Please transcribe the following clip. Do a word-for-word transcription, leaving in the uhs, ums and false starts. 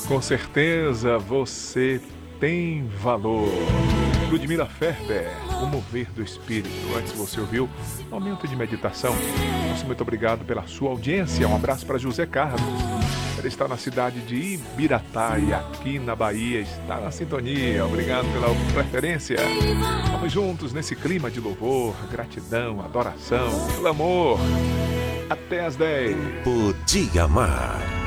Com certeza você tem valor. Ludmila Ferber, o mover do espírito. Antes você ouviu Momento de Meditação. Nosso muito obrigado pela sua audiência. Um abraço para José Carlos. Ele está na cidade de Ibirataia, aqui na Bahia. Está na sintonia. Obrigado pela preferência. Vamos juntos nesse clima de louvor, gratidão, adoração, clamor. Até às dez. Podia Amar.